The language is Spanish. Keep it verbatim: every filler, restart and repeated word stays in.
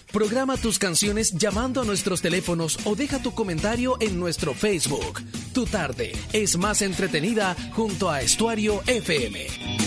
Programa tus canciones llamando a nuestros teléfonos o deja tu comentario en nuestro Facebook. Tu tarde es más entretenida junto a Estuario F M.